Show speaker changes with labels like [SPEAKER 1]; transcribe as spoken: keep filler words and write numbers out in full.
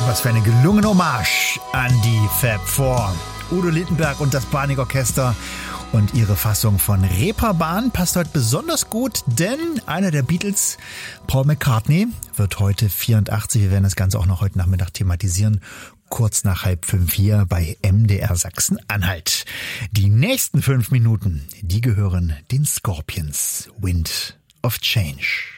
[SPEAKER 1] Was für eine gelungene Hommage an die Fab Four. Udo Lindenberg und das Panik-Orchester und ihre Fassung von Reeperbahn passt heute besonders gut, denn einer der Beatles, Paul McCartney, wird heute vierundachtzig. Wir werden das Ganze auch noch heute Nachmittag thematisieren. Kurz nach halb fünf hier bei M D R Sachsen-Anhalt. Die nächsten fünf Minuten, die gehören den Scorpions. Wind of Change.